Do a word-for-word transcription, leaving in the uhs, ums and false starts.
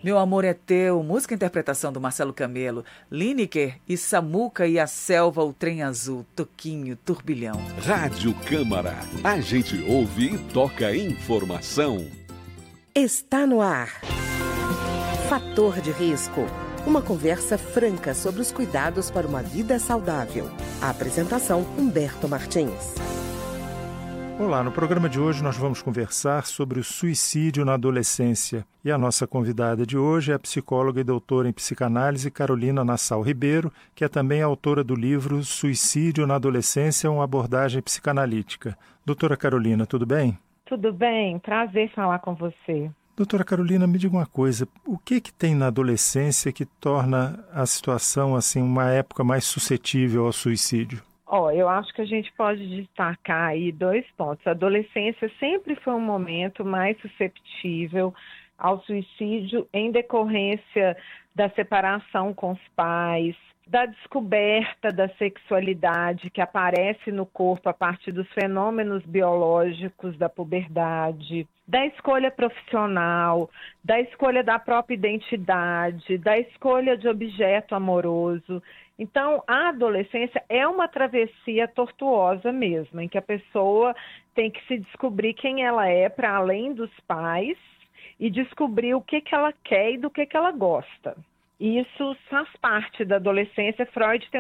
Meu Amor é Teu, música e interpretação do Marcelo Camelo, Lineker e Samuca e a Selva, o Trem Azul, Toquinho, Turbilhão. Rádio Câmara, a gente ouve e toca informação. Está no ar. Fator de risco. Uma conversa franca sobre os cuidados para uma vida saudável. A apresentação, Humberto Martins. Olá, no programa de hoje nós vamos conversar sobre o suicídio na adolescência. E a nossa convidada de hoje é a psicóloga e doutora em psicanálise Carolina Nassau Ribeiro, que é também autora do livro Suicídio na Adolescência, uma abordagem psicanalítica. Doutora Carolina, tudo bem? Tudo bem, prazer falar com você. Doutora Carolina, me diga uma coisa, o que que tem na adolescência que torna a situação assim uma época mais suscetível ao suicídio? Ó, oh, eu acho que a gente pode destacar aí dois pontos. A adolescência sempre foi um momento mais susceptível ao suicídio em decorrência da separação com os pais, da descoberta da sexualidade que aparece no corpo a partir dos fenômenos biológicos da puberdade, da escolha profissional, da escolha da própria identidade, da escolha de objeto amoroso. Então, a adolescência é uma travessia tortuosa mesmo, em que a pessoa tem que se descobrir quem ela é para além dos pais e descobrir o que, que ela quer e do que, que ela gosta. Isso faz parte da adolescência. Freud tem